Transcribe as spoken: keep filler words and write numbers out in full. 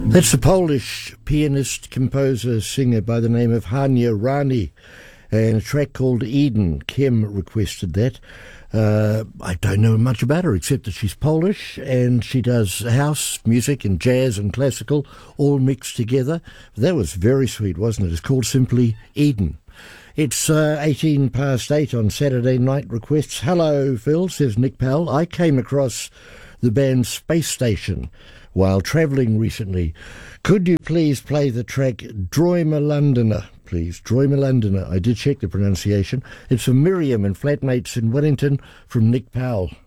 That's a Polish pianist, composer, singer by the name of Hania Rani, and a track called Eden. Kim requested that. Uh, I don't know much about her except that she's Polish and she does house music and jazz and classical all mixed together. That was very sweet, wasn't it? It's called simply Eden. It's uh, eighteen past eight on Saturday Night Requests. Hello, Phil, says Nick Powell. I came across the band Space Station while travelling recently. Could you please play the track Droimer Londoner, please? Droimer Londoner. I did check the pronunciation. It's from Miriam and Flatmates in Wellington from Nick Powell.